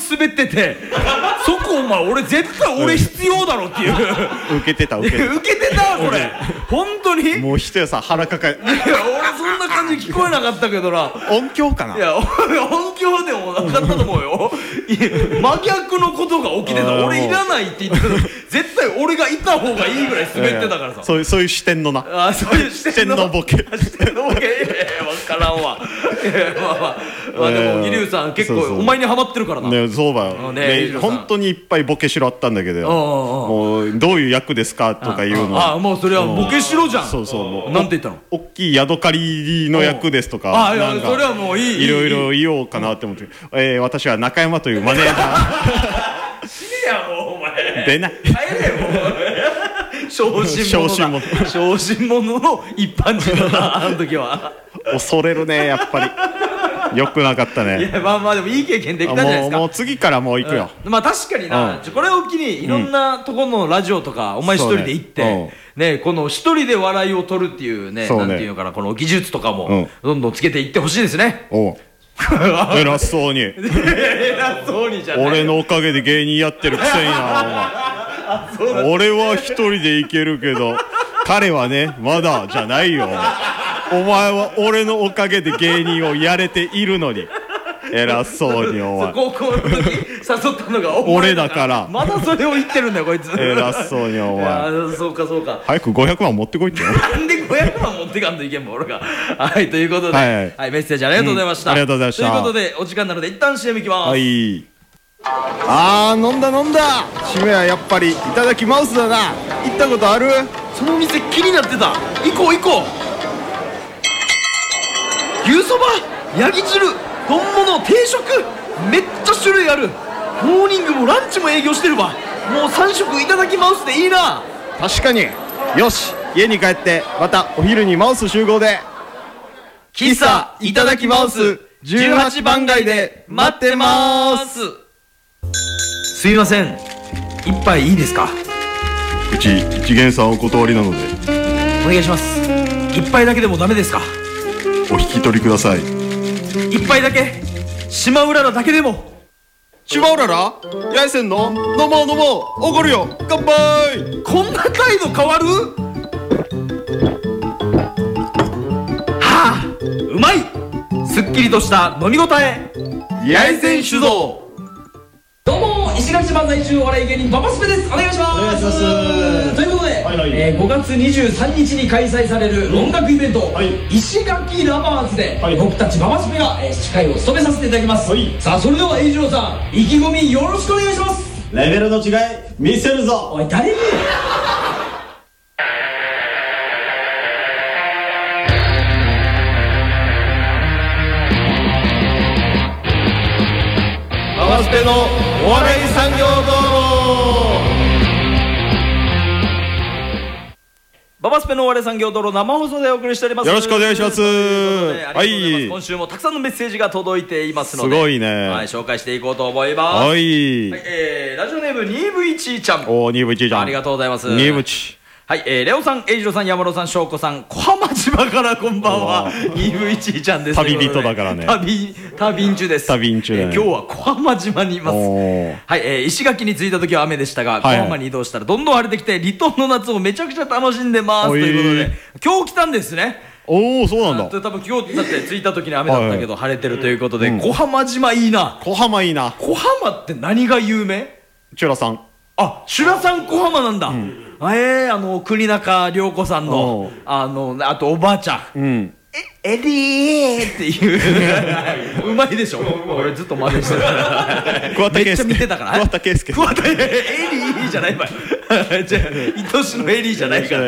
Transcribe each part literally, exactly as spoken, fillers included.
滑っててそこお前俺絶対俺必要だろっていう受けてた受けてた受けてたこれ本当にもうひとやさん腹抱えいや俺そんな感じ聞こえなかったけどな音響かないや音響でもなかったと思うよ真逆のことが起きてた俺いらないって言ってたの絶対俺がいた方がいいぐらい滑ってたからさそういうそういう視点のなあそういう視点の視点のボケ視点のボケいやいや分からんわいやまあまあまあでも義龍さん結構お前にハマってるからなねそうだよね本当にいっぱいボケしろあったんだけどもうどういう役ですかとかいうのああもうそれはボケしろじゃんそうそうなんて言ったの大きいヤドカリの役ですとかああいやそれはもういいいろいろ言おうかなって思ってえ私は中山というマネージャー死ねやもうお前出ない帰れよもう小心者だ小心者の一般人だなあの時は恐れるねやっぱりよくなかったねいやまあまあでもいい経験できたんじゃないですかもう次からもう行くよまあ確かになこれを機にいろんなところのラジオとかお前一人で行ってねこの一人で笑いを取るっていうねなんていうのかなこの技術とかもどんどんつけていってほしいですねおう偉そうに偉そうにじゃない俺のおかげで芸人やってるくせになお前俺は一人でいけるけど彼はねまだじゃないよお前は俺のおかげで芸人をやれているのに偉そうにお前高校の時誘ったのが俺だからまだそれを言ってるんだよこいつ偉そうにお前あそうかそうか早くごひゃくまん持ってこいってよなんでごひゃくまん持ってかんといけんもん俺がはいということで、はいはいはい、メッセージありがとうございました、 うん、ありがとうございましたということでお時間なので一旦 シーエム いきます。 はいあー飲んだ飲んだ締めはやっぱりいただきマウスだな行ったことあるその店気になってた行こう行こう牛そばヤギ汁丼物定食めっちゃ種類あるモーニングもランチも営業してるわもうさん食いただきマウスでいいな確かによし家に帰ってまたお昼にマウス集合で喫茶いただきマウスじゅうはちばん街で待ってまーすすいません一杯いいですかうち一元さんお断りなのでお願いします一杯だけでもダメですかお引き取りください一杯だけ島うららだけでも島うらら八重線の飲もう飲もうおごるよ乾杯こんな態度変わるはあうまいすっきりとした飲み応え八重線酒造どうも石垣島在住お笑い芸人ババスペです。お願いします。お願いします。ということで、はいはいえー、ごがつにじゅうさんにちに開催される音楽イベント、はい、石垣ラバーズで、はい、僕たちババスペが、えー、司会を務めさせていただきます、はい、さあそれでは栄次郎さん意気込みよろしくお願いします。 レベルの違い見せるぞ。 おい誰にババスペのお笑い産業道路ババスペのお笑い産業道路生放送でお送りしております。 よろしくお願いします。 はい、今週もたくさんのメッセージが届いていますので、 すごいね、 はい、紹介していこうと思います。 はい、 はいえー、ラジオネームニーブイチーちゃん。 おー、ニーブイチーちゃん、 ありがとうございます。 ニーブチはい、えー、レオさん、エイジロさん、山野さん、翔子さん、小浜島からこんばんは。ニーブイチーちゃんです。 旅人だからね。 旅、旅んちゅです。 旅んちゅね、 えー。今日は小浜島にいます。はい、えー、石垣に着いた時は雨でしたが、はいはい、小浜に移動したらどんどん晴れてきて、離島の夏をめちゃくちゃ楽しんでます。ということで、今日来たんですね。 おお、そうなんだ。 多分今日だって着いた時に雨だったけど、晴れてるということで、うん、小浜島いいな。 小浜いいな。 小浜って何が有名？ チュラさん。 あ、修羅さん小浜なんだ。うん、えー、あの国中涼子さんのあのあとおばあちゃん。うん、えエリーっていううまいでしょ。俺ずっと真似してた。めっちゃ見てたから。 桑田佳祐。 桑田エリーじゃないわ。じゃあ愛しのエリーじゃないから。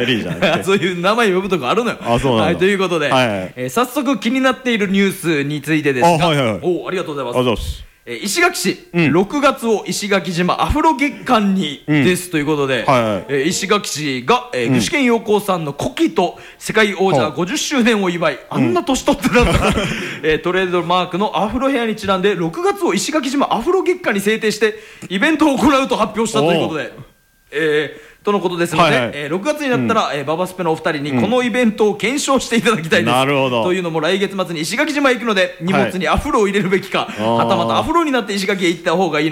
そういう名前呼ぶとこあるのよ。 あ、そうなんだ。 はい、ということで、はいはい、えー、早速気になっているニュースについてですが、あ、はいはいはい、おありがとうございます。ありがとうございます。えー、石垣市、うん、ろくがつを石垣島アフロ月間に、うん、ですということで、はいはい、えー、石垣市が、えー、具志堅用高さんの古希と世界王者ごじゅっしゅうねんを祝い、あんな年取ってたんだ、えー、トレードマークのアフロヘアにちなんでろくがつを石垣島アフロ月間に制定してイベントを行うと発表したということで、えーとのことですので、はいはい、えー、ろくがつになったら、うん、えー、ババスペのお二人にこのイベントを検証していただきたいです、うん、なるほど。というのも来月末に石垣島へ行くので荷物にアフロを入れるべきか、はい、はたまたアフロになって石垣へ行った方がいい